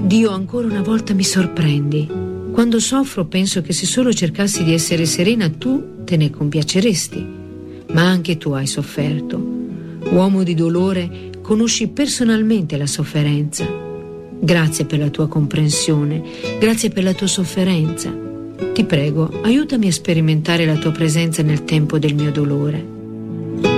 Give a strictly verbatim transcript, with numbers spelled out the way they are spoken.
Dio, ancora una volta mi sorprendi. Quando soffro penso che se solo cercassi di essere serena tu te ne compiaceresti. Ma anche tu hai sofferto. Uomo di dolore, conosci personalmente la sofferenza. Grazie per la tua comprensione, grazie per la tua sofferenza. Ti prego, aiutami a sperimentare la tua presenza nel tempo del mio dolore.